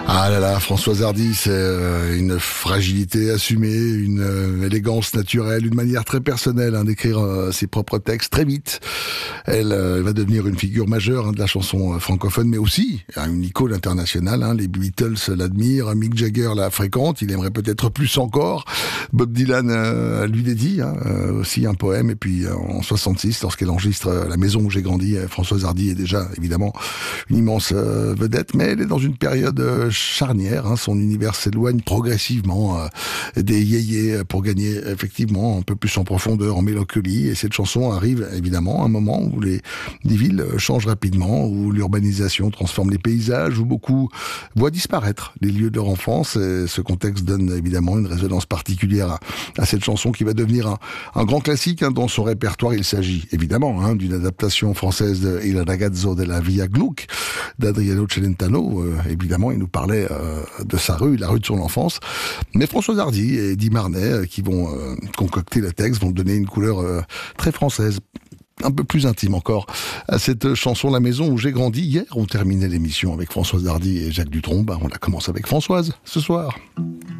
Ah là là, Françoise Hardy, c'est une fragilité assumée, une élégance naturelle, une manière très personnelle d'écrire ses propres textes très vite. Elle va devenir une figure majeure de la chanson francophone, mais aussi une icône internationale. Les Beatles l'admirent, Mick Jagger la fréquente, il aimerait peut-être plus encore. Bob Dylan lui dédie aussi un poème, et puis en 66, lorsqu'elle enregistre La maison où j'ai grandi, Françoise Hardy est déjà évidemment une immense vedette, mais elle est dans une période charnière. Son univers s'éloigne progressivement des yéyés pour gagner effectivement un peu plus en profondeur, en mélancolie, et cette chanson arrive évidemment à un moment où les villes changent rapidement, où l'urbanisation transforme les paysages, où beaucoup voient disparaître les lieux de leur enfance, et ce contexte donne évidemment une résonance particulière à cette chanson qui va devenir un grand classique dans son répertoire. Il s'agit évidemment d'une adaptation française de Il ragazzo della Via Gluck d'Adriano Celentano. Évidemment, il nous parlait de sa rue, la rue de son enfance. Mais Françoise Hardy et Eddie Marnay, qui vont concocter le texte, vont donner une couleur très française, un peu plus intime encore, à cette chanson La maison où j'ai grandi. Hier, on terminait l'émission avec Françoise Hardy et Jacques Dutronc. On la commence avec Françoise, ce soir.